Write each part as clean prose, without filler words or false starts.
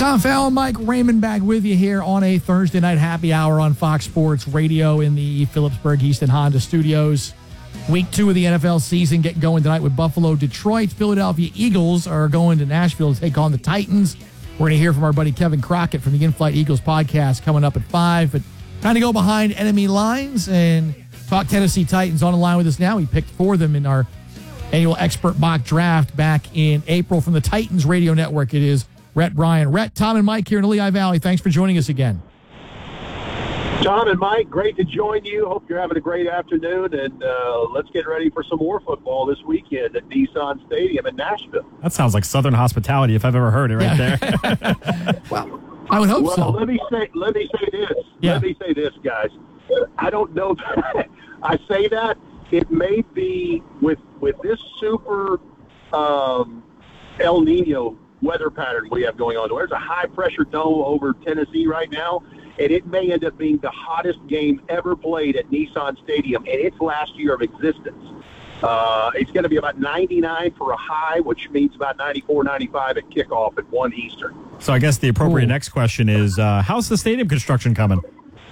Tom Fallon, Mike Raymond back with you here on a Thursday night happy hour on Fox Sports Radio in the Phillipsburg Easton Honda Studios. Week 2 of the NFL season getting going tonight with Buffalo, Detroit. Philadelphia Eagles are going to Nashville to take on the Titans. We're going to hear from our buddy Kevin Crockett from the In-Flight Eagles podcast coming up at 5. But trying to go behind enemy lines and talk Tennessee Titans on the line with us now. We picked for them in our annual expert mock draft back in April from the Titans radio network. It is Rhett Bryan. Rhett, Tom, and Mike here in the Lehigh Valley. Thanks for joining us again. Tom and Mike, great to join you. Hope you're having a great afternoon, and let's get ready for some more football this weekend at Nissan Stadium in Nashville. That sounds like Southern hospitality if I've ever heard it right there. Well, I would hope so. Let me say this. Yeah. Let me say this, guys. I don't know that I say that. It may be with this super El Nino weather pattern we have going on. There's a high-pressure dome over Tennessee right now, and it may end up being the hottest game ever played at Nissan Stadium in its last year of existence. It's going to be about 99 for a high, which means about 94, 95 at kickoff at 1 Eastern. So I guess the appropriate next question is, how's the stadium construction coming?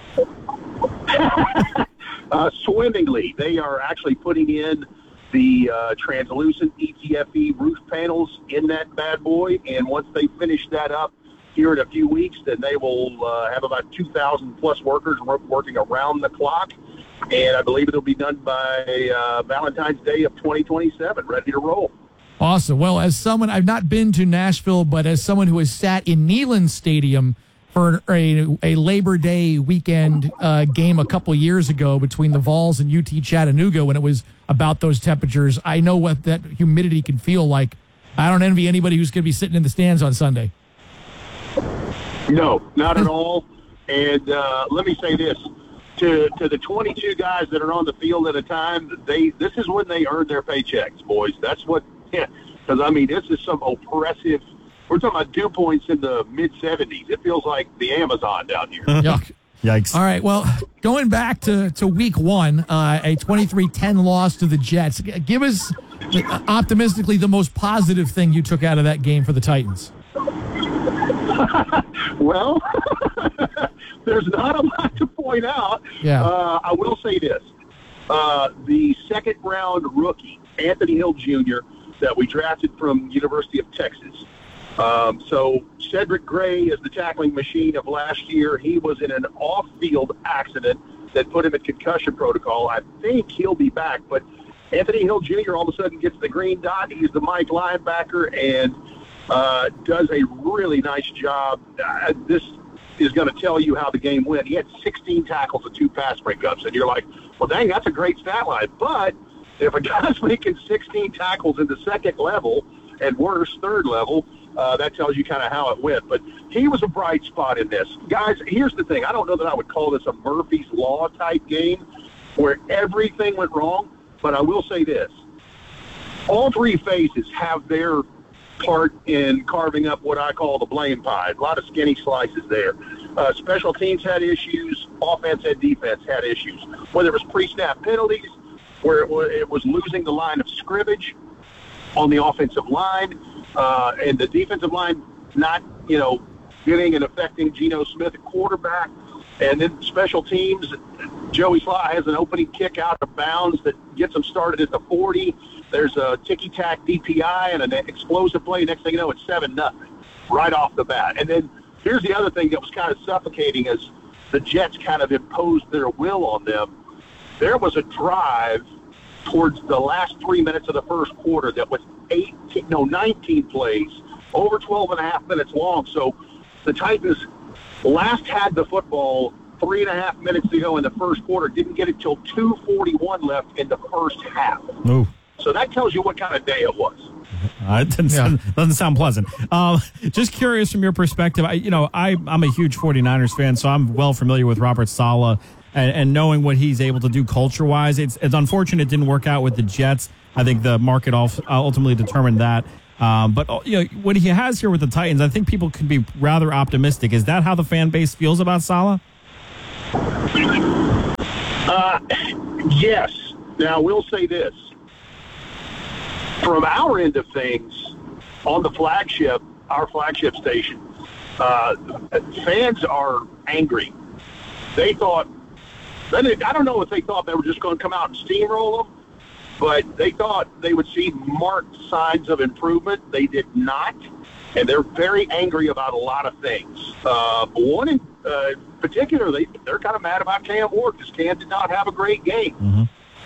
Swimmingly. They are actually putting in the translucent ETFE roof panels in that bad boy, and once they finish that up here in a few weeks, then they will have about 2,000 plus workers working around the clock, and I believe it'll be done by Valentine's Day of 2027, ready to roll. Awesome. Well, as someone, I've not been to Nashville, but as someone who has sat in Neyland Stadium for a Labor Day weekend game a couple years ago between the Vols and UT Chattanooga when it was about those temperatures, I know what that humidity can feel like. I don't envy anybody who's going to be sitting in the stands on Sunday. No, not at all. And let me say this. To the 22 guys that are on the field at a time, this is when they earn their paychecks, boys. That's what, because, I mean, this is some oppressive. We're talking about dew points in the mid-70s. It feels like the Amazon down here. Yuck. Yikes. All right, well, going back to week 1, a 23-10 loss to the Jets. Give us, optimistically, the most positive thing you took out of that game for the Titans. Well, there's not a lot to point out. Yeah. I will say this. The second-round rookie, Anthony Hill Jr., that we drafted from University of Texas. So Cedric Gray is the tackling machine of last year. He was in an off-field accident that put him in concussion protocol. I think he'll be back, but Anthony Hill Jr. all of a sudden gets the green dot. He's the Mike linebacker and does a really nice job. This is going to tell you how the game went. He had 16 tackles and 2 pass breakups, and you're like, well, dang, that's a great stat line. But if a guy's making 16 tackles in the second level and worse, third level, that tells you kind of how it went. But he was a bright spot in this. Guys, here's the thing. I don't know that I would call this a Murphy's Law type game where everything went wrong, but I will say this. All 3 phases have their part in carving up what I call the blame pie. A lot of skinny slices there. Special teams had issues. Offense and defense had issues. Whether it was pre-snap penalties, where it was losing the line of scrimmage on the offensive line, and the defensive line not, getting and affecting Geno Smith at quarterback. And then special teams, Joey Slye has an opening kick out of bounds that gets them started at the 40. There's a ticky-tack DPI and an explosive play. Next thing you know, it's 7-0 right off the bat. And then here's the other thing that was kind of suffocating as the Jets kind of imposed their will on them. There was a drive towards the last 3 minutes of the first quarter that was 19 plays, over 12 and a half minutes long. So the Titans last had the football 3.5 minutes to go in the first quarter, didn't get it till 2:41 left in the first half. Ooh. So that tells you what kind of day it was. It doesn't sound pleasant. Just curious from your perspective, I'm a huge 49ers fan, so I'm well familiar with Robert Saleh and knowing what he's able to do culture-wise. It's unfortunate it didn't work out with the Jets. I think the market ultimately determined that. But what he has here with the Titans, I think people can be rather optimistic. Is that how the fan base feels about Saleh? Yes. Now, we'll say this. From our end of things, on the flagship, our flagship station, Fans are angry. They thought, I don't know if they thought they were just going to come out and steamroll them, but they thought they would see marked signs of improvement. They did not, and they're very angry about a lot of things. One in particular, they're kind of mad about Cam Ward because Cam did not have a great game.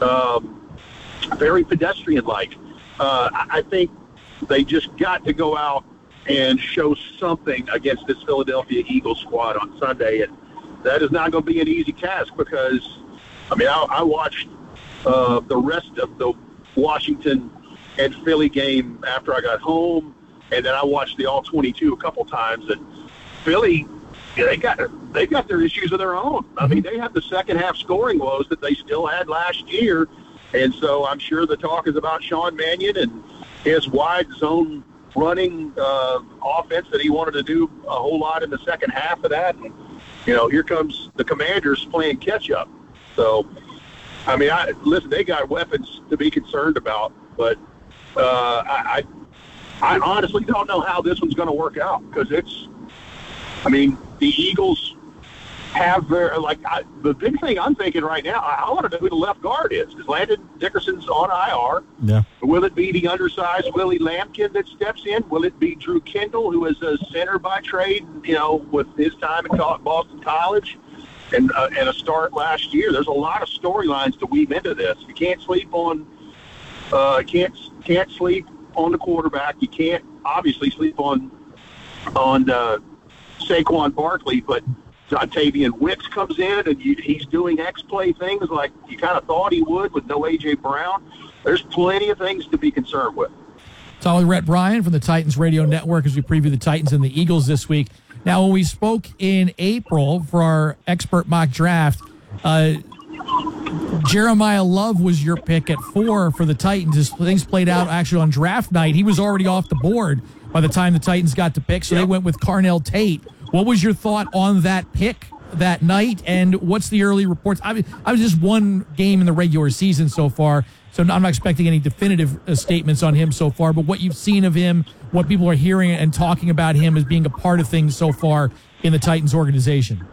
Very pedestrian-like. I think they just got to go out and show something against this Philadelphia Eagles squad on Sunday, and that is not going to be an easy task because, I watched the rest of the Washington and Philly game after I got home, and then I watched the All-22 a couple times, and Philly, they've got their issues of their own. They have the second half scoring woes that they still had last year, and so I'm sure the talk is about Sean Mannion and his wide zone running offense that he wanted to do a whole lot in the second half of that. And, here comes the Commanders playing catch-up. So, listen, they got weapons to be concerned about, but I honestly don't know how this one's going to work out because the Eagles have the big thing I'm thinking right now, I want to know who the left guard is because Landon Dickerson's on IR. Yeah. Will it be the undersized Willie Lampkin that steps in? Will it be Drew Kendall, who is a center by trade, with his time at Boston College and a start last year? There's a lot of storylines to weave into this. You can't sleep on can't sleep on the quarterback. You can't obviously sleep on Saquon Barkley, but Dontavian Wicks comes in, and he's doing X-play things like you kind of thought he would with no A.J. Brown. There's plenty of things to be concerned with. Talking with Rhett Bryan from the Titans Radio Network as we preview the Titans and the Eagles this week. Now, when we spoke in April for our expert mock draft, Jeremiah Love was your pick at 4 for the Titans. As things played out actually on draft night, he was already off the board by the time the Titans got to pick, so they went with Carnell Tate. What was your thought on that pick that night, and what's the early reports? I was just one game in the regular season so far, so I'm not expecting any definitive statements on him so far, but what you've seen of him, what people are hearing and talking about him as being a part of things so far in the Titans organization.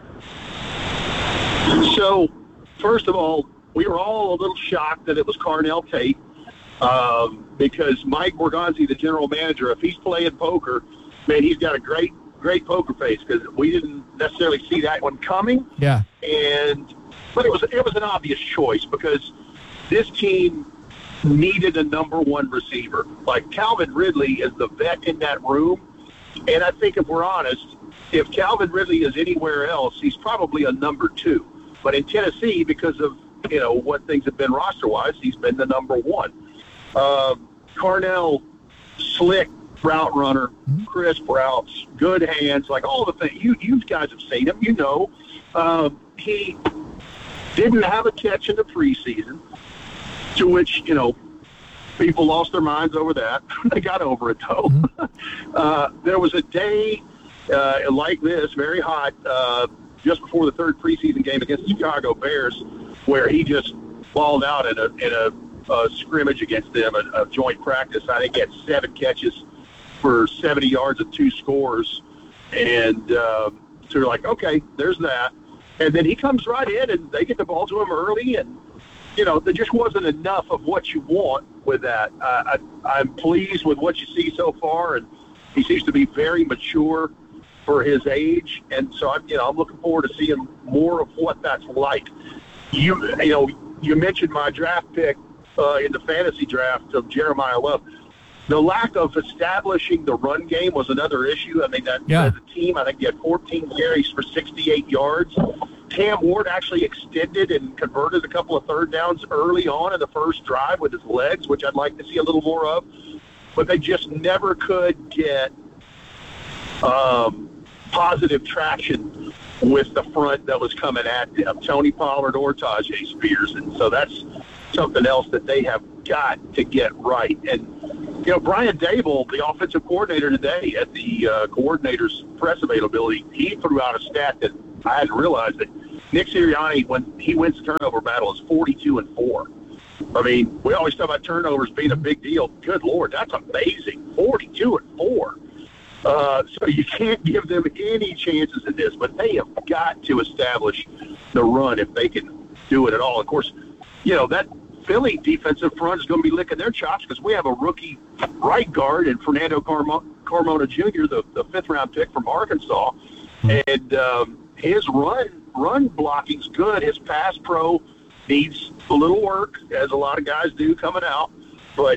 So, first of all, we were all a little shocked that it was Carnell Tate because Mike Borgonzi, the general manager, if he's playing poker, man, he's got a great poker face because we didn't necessarily see that one coming. Yeah. But it was an obvious choice because this team needed a number one receiver. Like Calvin Ridley is the vet in that room, and I think if we're honest, if Calvin Ridley is anywhere else, he's probably a number 2. But in Tennessee, because of what things have been roster-wise, he's been the number 1. Carnell, slick route runner, crisp routes, good hands, like all the things. You guys have seen him, He didn't have a catch in the preseason, to which, people lost their minds over that. They got over it, though. There was a day like this, very hot, just before the third preseason game against the Chicago Bears, where he just balled out in a scrimmage against them, a joint practice. I think he had 7 catches for 70 yards and 2 scores. And so you're like, okay, there's that. And then he comes right in, and they get the ball to him early, and, there just wasn't enough of what you want with that. I'm pleased with what you see so far, and he seems to be very mature for his age. And so, I'm looking forward to seeing more of what that's like. You mentioned my draft pick in the fantasy draft of Jeremiah Love. The lack of establishing the run game was another issue. As a team, I think they had 14 carries for 68 yards. Cam Ward actually extended and converted a couple of third downs early on in the first drive with his legs, which I'd like to see a little more of. But they just never could get positive traction with the front that was coming at them, Tony Pollard or Tajay Spears. And so that's something else that they have got to get right. And, Brian Dable, the offensive coordinator today at the coordinator's press availability, he threw out a stat that I hadn't realized that Nick Sirianni, when he wins the turnover battle, is 42-4. We always talk about turnovers being a big deal. Good Lord, that's amazing. 42-4. So you can't give them any chances in this, but they have got to establish the run if they can do it at all. Of course, that Philly defensive front is going to be licking their chops because we have a rookie right guard in Fernando Carmona Jr., the fifth-round pick from Arkansas, and his run blocking's good. His pass pro needs a little work, as a lot of guys do coming out. But,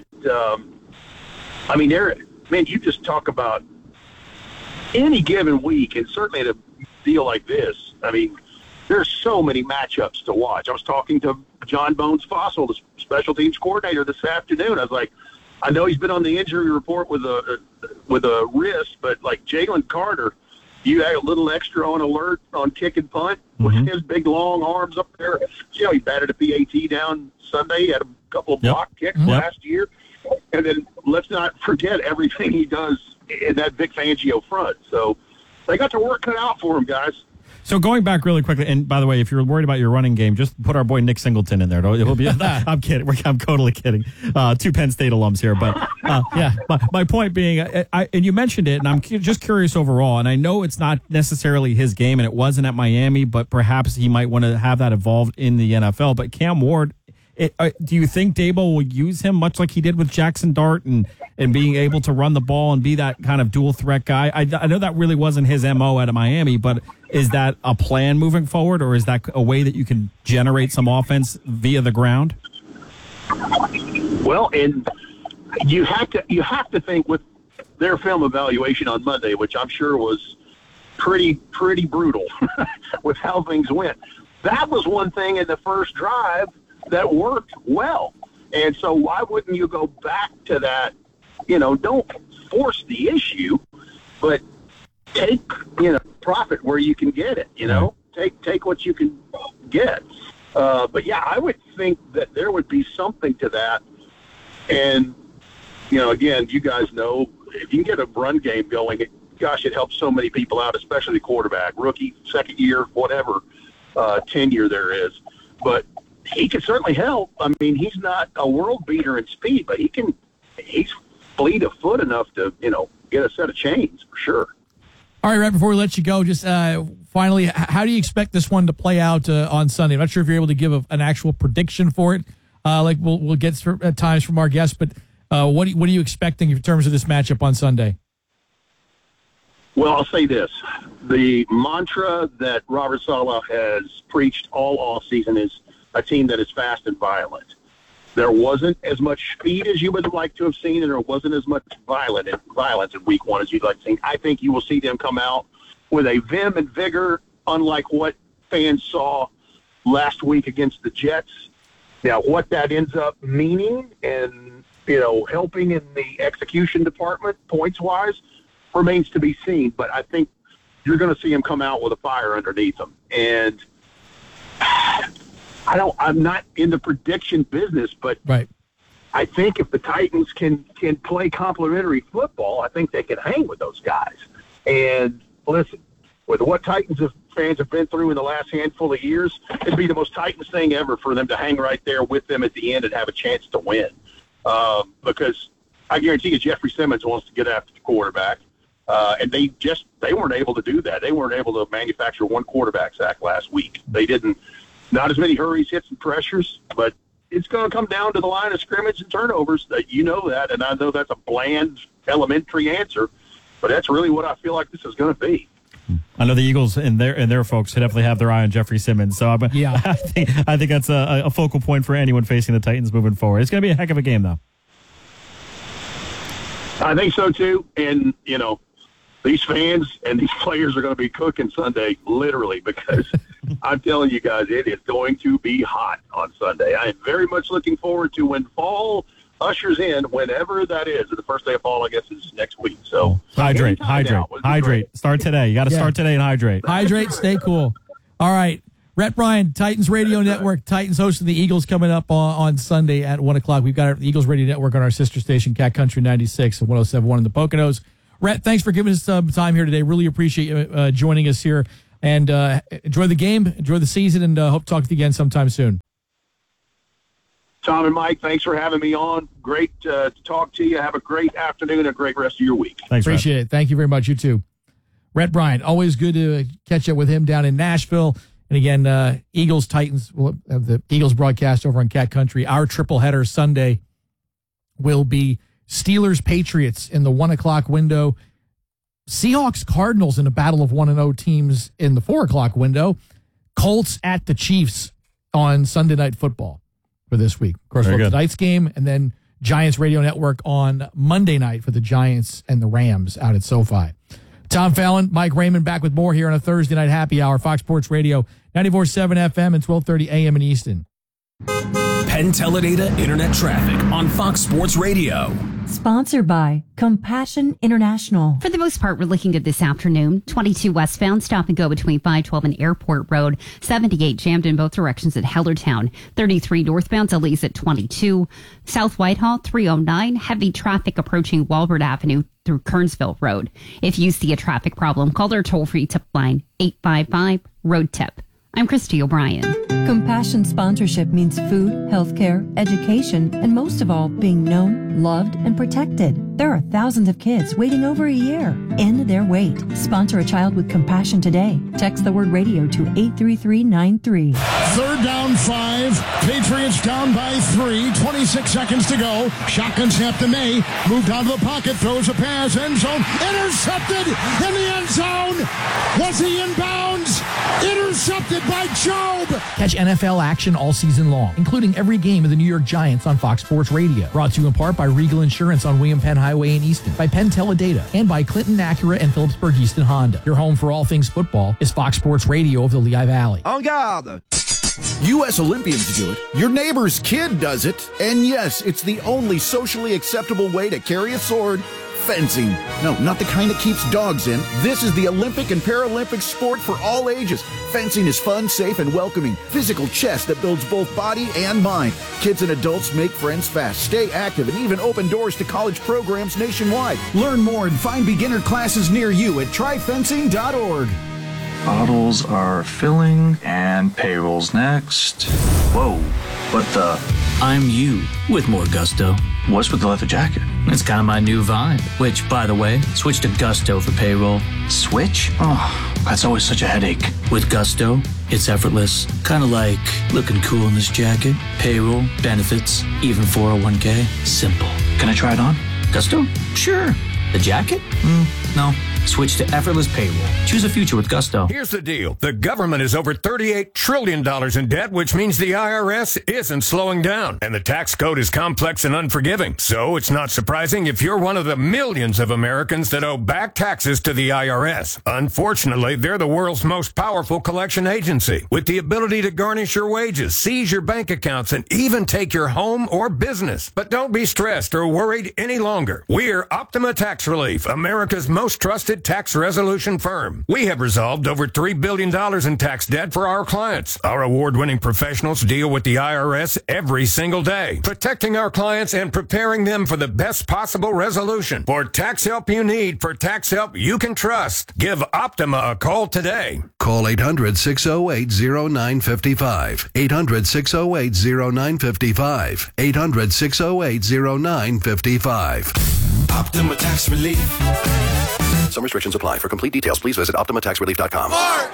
you just talk about any given week, and certainly at a deal like this, there's so many matchups to watch. I was talking to John Bones Fossil, the special teams coordinator, this afternoon. I was like, I know he's been on the injury report with a wrist, but like Jalen Carter, you had a little extra on alert on kick and punt with his big long arms up there. He batted a PAT down Sunday, had a couple of block kicks last year. And then let's not forget everything he does in that Vic Fangio front. So they got their work cut out for him, guys. So going back really quickly, and by the way, if you're worried about your running game, just put our boy Nick Singleton in there. He'll be. I'm kidding. I'm totally kidding. Two Penn State alums here, but My point being, and you mentioned it, and I'm just curious overall. And I know it's not necessarily his game, and it wasn't at Miami, but perhaps he might want to have that evolved in the NFL. But Cam Ward, do you think Dabo will use him much like he did with Jackson Dart and being able to run the ball and be that kind of dual threat guy? I know that really wasn't his MO at Miami, but is that a plan moving forward, or is that a way that you can generate some offense via the ground? Well, and you have to think with their film evaluation on Monday, which I'm sure was pretty brutal with how things went. That was one thing in the first drive that worked well. And so why wouldn't you go back to that? Don't force the issue, but take, profit where you can get it, take what you can get. But yeah, I would think that there would be something to that. And, again, you guys know, if you can get a run game going, it helps so many people out, especially the quarterback, rookie, second year, whatever tenure there is. But he can certainly help. He's not a world beater in speed, but he's fleet of foot enough to, get a set of chains for sure. All right, right before we let you go, just finally, how do you expect this one to play out on Sunday? I'm not sure if you're able to give an actual prediction for it, like we'll get at times from our guests, but what are you expecting in terms of this matchup on Sunday? Well, I'll say this. The mantra that Robert Saleh has preached all offseason is a team that is fast and violent. There wasn't as much speed as you would like to have seen, and there wasn't as much violence in week one as you'd like to see. I think you will see them come out with a vim and vigor, unlike what fans saw last week against the Jets. Now, what that ends up meaning and, helping in the execution department points-wise remains to be seen. But I think you're going to see them come out with a fire underneath them. And I'm not in the prediction business, but right. I think if the Titans can play complementary football, I think they can hang with those guys. And listen, with what Titans fans have been through in the last handful of years, it'd be the most Titans thing ever for them to hang right there with them at the end and have a chance to win. Because I guarantee you Jeffrey Simmons wants to get after the quarterback. And they weren't able to do that. They weren't able to manufacture one quarterback sack last week. They didn't. Not as many hurries, hits, and pressures, but it's going to come down to the line of scrimmage and turnovers. You know that, and I know that's a bland, elementary answer, but that's really what I feel like this is going to be. I know the Eagles and their folks definitely have their eye on Jeffrey Simmons, so I think that's a focal point for anyone facing the Titans moving forward. It's going to be a heck of a game, though. I think so too, and these fans and these players are going to be cooking Sunday, literally, because I'm telling you guys, it is going to be hot on Sunday. I am very much looking forward to when fall ushers in, whenever that is. The first day of fall, I guess, is next week. So hydrate. Start today. You got to start today and hydrate. Hydrate, stay cool. All right. Rhett Bryan, Titans Radio Network. Titans hosting the Eagles coming up on Sunday at 1 o'clock. We've got our Eagles Radio Network on our sister station, Cat Country 96 and 107.1 in the Poconos. Rhett, thanks for giving us some time here today. Really appreciate you joining us here. And enjoy the game, enjoy the season, and hope to talk to you again sometime soon. Tom and Mike, thanks for having me on. Great to talk to you. Have a great afternoon and a great rest of your week. Thanks, Appreciate it. Thank you very much. You too. Rhett Bryant, always good to catch up with him down in Nashville. And again, Eagles-Titans, we'll have the Eagles broadcast over on Cat Country. Our triple header Sunday will be Steelers-Patriots in the 1 o'clock window. Seahawks-Cardinals in a battle of 1-0 teams in the 4 o'clock window. Colts at the Chiefs on Sunday Night Football for this week. Of course, we'll have tonight's game, and then Giants Radio Network on Monday night for the Giants and the Rams out at SoFi. Tom Fallon, Mike Raymond back with more here on a Thursday night happy hour. Fox Sports Radio, 94.7 FM and 1230 AM in Easton. Penn Teledata Internet Traffic on Fox Sports Radio. Sponsored by Compassion International. For the most part, we're looking at this afternoon. 22 westbound, stop and go between 512 and Airport Road. 78 jammed in both directions at Hellertown. 33 northbound, delays at 22. South Whitehall, 309. Heavy traffic approaching Walbert Avenue through Kernsville Road. If you see a traffic problem, call their toll-free tip line, 855-ROAD-TIP. I'm Christy O'Brien. Compassion sponsorship means food, healthcare, education, and most of all, being known, loved, and protected. There are thousands of kids waiting over a year. End their wait. Sponsor a child with compassion today. Text the word radio to 83393. Third down 5. Patriots down by 3. 26 seconds to go. Shotgun snap to May. Moved out of the pocket. Throws a pass. End zone. Intercepted in the end zone. Was he in bounds? Intercepted by Job. Catch NFL action all season long, including every game of the New York Giants on Fox Sports Radio. Brought to you in part by Regal Insurance on William Penn Highway in Easton, by Penn Teledata, and by Clinton Acura and Phillipsburg Easton Honda. Your home for all things football is Fox Sports Radio of the Lehigh Valley. En garde! U.S. Olympians do it. Your neighbor's kid does it. And yes, it's the only socially acceptable way to carry a sword. Fencing. No, not the kind that keeps dogs in. This is the Olympic and Paralympic sport for all ages. Fencing is fun, safe, and welcoming. Physical chess that builds both body and mind. Kids and adults make friends fast, stay active, and even open doors to college programs nationwide. Learn more and find beginner classes near you at tryfencing.org. Bottles are filling and payroll's next. Whoa, what the? I'm you with more gusto. What's with the leather jacket? It's kind of my new vibe, which, by the way, switch to Gusto for payroll. Switch? Oh, that's always such a headache. With Gusto, it's effortless. Kind of like looking cool in this jacket, payroll, benefits, even 401k. Simple. Can I try it on? Gusto? Sure. The jacket? No. Switch to effortless payroll. Choose a future with Gusto. Here's the deal. The government is over $38 trillion in debt, which means the IRS isn't slowing down. And the tax code is complex and unforgiving. So it's not surprising if you're one of the millions of Americans that owe back taxes to the IRS. Unfortunately, they're the world's most powerful collection agency, with the ability to garnish your wages, seize your bank accounts, and even take your home or business. But don't be stressed or worried any longer. We're Optima Tax Relief, America's most trusted tax resolution firm. We have resolved over $3 billion in tax debt for our clients. Our award-winning professionals deal with the IRS every single day, protecting our clients and preparing them for the best possible resolution. For tax help you need, for tax help you can trust, give Optima a call today. Call 800-608-0955. 800-608-0955. 800-608-0955. Optima Tax Relief. Some restrictions apply. For complete details, please visit OptimaTaxRelief.com.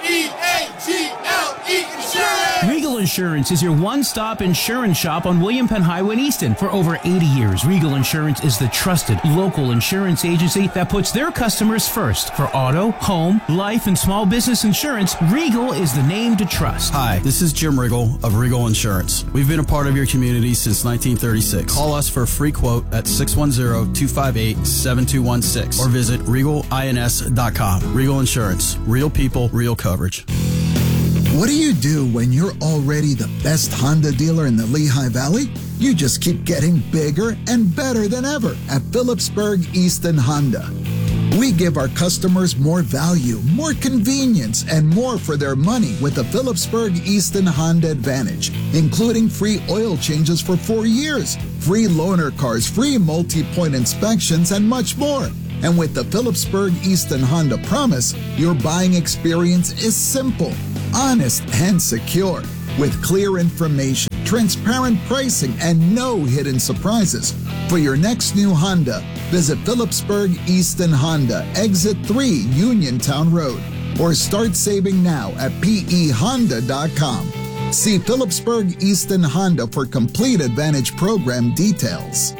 REATE Insurance! Regal Insurance is your one-stop insurance shop on William Penn Highway in Easton. For over 80 years, Regal Insurance is the trusted local insurance agency that puts their customers first. For auto, home, life, and small business insurance, Regal is the name to trust. Hi, this is Jim Riggle of Regal Insurance. We've been a part of your community since 1936. Call us for a free quote at 610-258-7216 or visit RegalINS.com. Regal Insurance. Real people, real coverage. What do you do when you're already the best Honda dealer in the Lehigh Valley? You just keep getting bigger and better than ever at Phillipsburg Easton Honda. We give our customers more value, more convenience, and more for their money with the Phillipsburg Easton Honda Advantage, including free oil changes for 4 years, free loaner cars, free multi-point inspections, and much more. And with the Phillipsburg Easton Honda Promise, your buying experience is simple, honest, and secure, with clear information, transparent pricing, and no hidden surprises. For your next new Honda, visit Phillipsburg Easton Honda, Exit 3 Uniontown Road, or start saving now at pehonda.com. See Phillipsburg Easton Honda for complete Advantage program details.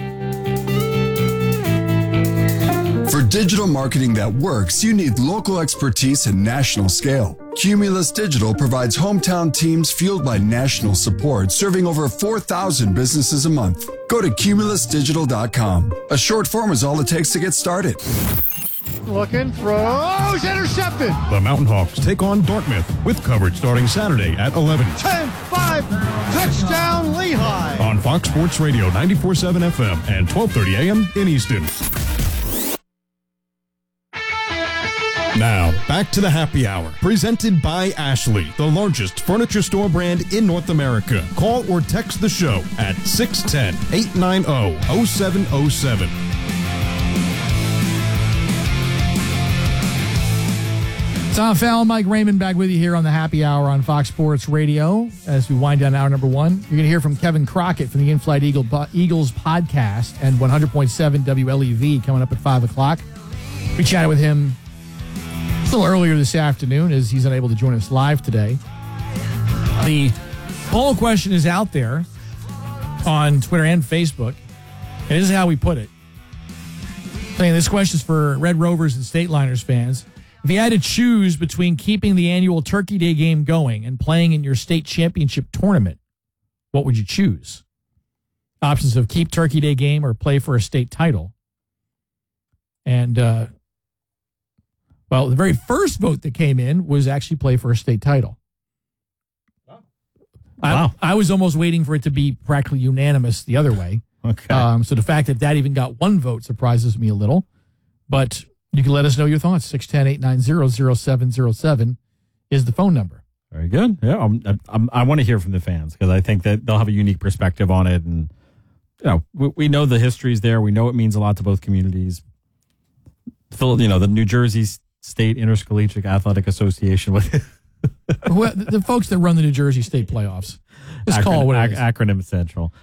For digital marketing that works, you need local expertise and national scale. Cumulus Digital provides hometown teams fueled by national support, serving over 4,000 businesses a month. Go to cumulusdigital.com. A short form is all it takes to get started. Looking, throws, intercepted. The Mountain Hawks take on Dartmouth with coverage starting Saturday at 11. 10-5, touchdown Lehigh. On Fox Sports Radio 94.7 FM and 12:30 a.m. in Easton. Now, back to the happy hour, presented by Ashley, the largest furniture store brand in North America. Call or text the show at 610-890-0707. Tom Fallon, Mike Raymond back with you here on the happy hour on Fox Sports Radio. As we wind down hour number one, you're going to hear from Kevin Crockett from the In-Flight Eagles podcast and 100.7 WLEV coming up at 5 o'clock. We chatted with him a little earlier this afternoon as he's unable to join us live today. The poll question is out there on Twitter and Facebook. And this is how we put it. Saying this question is for Red Rovers and Stateliners fans. If you had to choose between keeping the annual Turkey Day game going and playing in your state championship tournament, what would you choose? Options of keep Turkey Day game or play for a state title. And, well, the very first vote that came in was actually play for a state title. Wow. I was almost waiting for it to be practically unanimous the other way. Okay. So the fact that even got one vote surprises me a little. But you can let us know your thoughts. 610-890-0707 is the phone number. Very good. Yeah, I want to hear from the fans because I think that they'll have a unique perspective on it. And, you know, we know the history's there. We know it means a lot to both communities. You know, the New Jersey State Intercollegiate Athletic Association. The folks that run the New Jersey State playoffs. Just call it what it is. Acronym Central.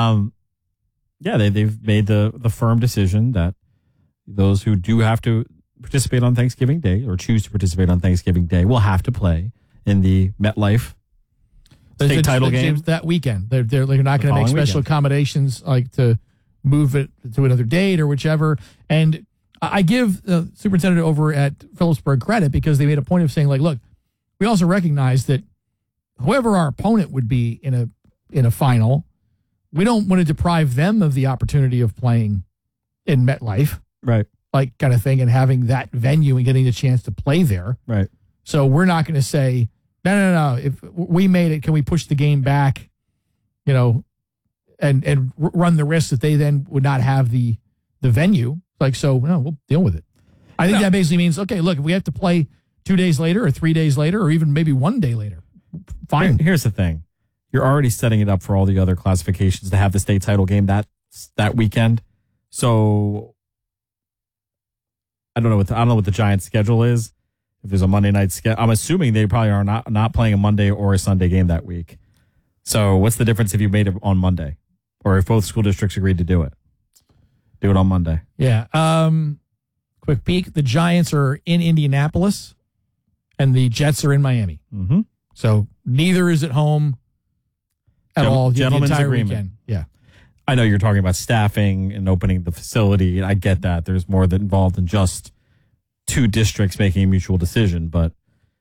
Yeah, they've made the firm decision that those who do have to participate on Thanksgiving Day or choose to participate on Thanksgiving Day will have to play in the MetLife state title game that weekend. They're not going to make special accommodations like to move it to another date or whichever. And I give the superintendent over at Phillipsburg credit because they made a point of saying, like, look, we also recognize that whoever our opponent would be in a final, we don't want to deprive them of the opportunity of playing in MetLife. Right. Like kind of thing, and having that venue and getting the chance to play there. Right. So we're not going to say, no. If we made it, can we push the game back, you know, and run the risk that they then would not have the venue? Like, so, no, we'll deal with it. I think that basically means, okay, look, if we have to play 2 days later or 3 days later or even maybe 1 day later, fine. Here's the thing. You're already setting it up for all the other classifications to have the state title game that weekend. So I don't know what the Giants' schedule is. If there's a Monday night schedule, I'm assuming they probably are not playing a Monday or a Sunday game that week. So what's the difference if you made it on Monday, or if both school districts agreed to do it? Do it on Monday. Yeah. Quick peek: the Giants are in Indianapolis, and the Jets are in Miami. Mm-hmm. So neither is at home at all. Gentlemen's the entire agreement. Weekend. Yeah. I know you're talking about staffing and opening the facility, and I get that. There's more that involved than just two districts making a mutual decision, but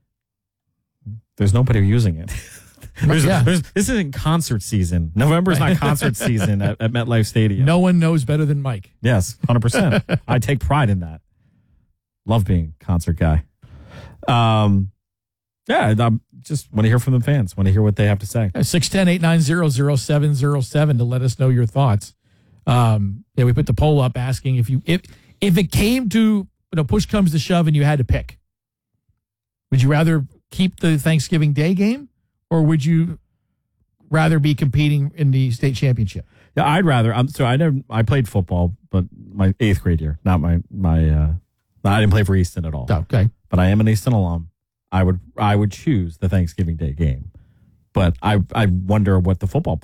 there's nobody using it. This isn't concert season. November is not concert season at MetLife Stadium. No one knows better than Mike. Yes, 100%. I take pride in that. Love being a concert guy. Yeah, I just want to hear from the fans. Want to hear what they have to say. 610-890-0707 to let us know your thoughts. We put the poll up asking if it came to, push comes to shove and you had to pick, would you rather keep the Thanksgiving Day game or would you rather be competing in the state championship? Yeah, I'd rather. I played football, but my 8th grade year, not I didn't play for Easton at all. Okay, but I am an Easton alum. I would choose the Thanksgiving Day game, but I wonder what the football